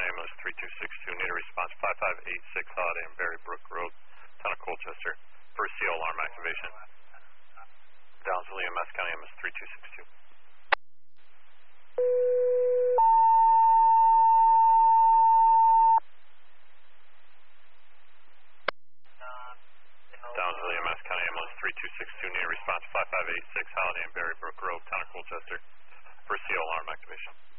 County Ambulance 3262, need a response 5586 Holiday and Berrybrook Road, Town of Colchester, for CO alarm activation. Downsville EMS, County Ambulance 3262. Downsville EMS, County Ambulance 3262, need a response 5586 Holiday and Berrybrook Road, Town of Colchester, for CO alarm activation.